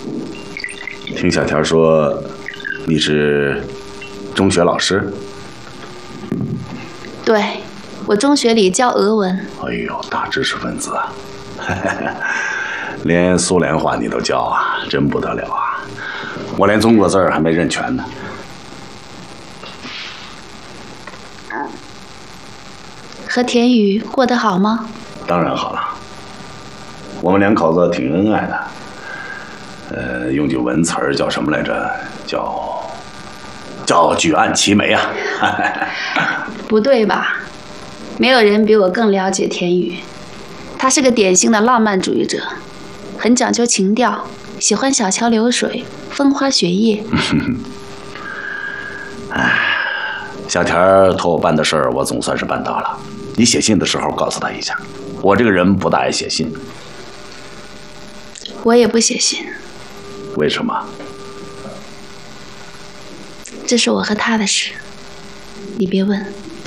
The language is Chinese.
听小田说，你是中学老师？ 对，我中学里教俄文。 哎呦，大知识分子啊！连苏联话你都教啊，真不得了啊！我连中国字儿还没认全呢。 和田雨过得好吗？ 当然好了，我们两口子挺恩爱的。用句文词儿叫什么来着？叫举案齐眉啊！ 不对吧？没有人比我更了解田雨，他是个典型的浪漫主义者，很讲究情调，喜欢小桥流水、风花雪月。 小田托我办的事儿，我总算是办到了。你写信的时候告诉他一下，我这个人不大爱写信。 我也不写信。 为什么？ 这是我和他的事，你别问。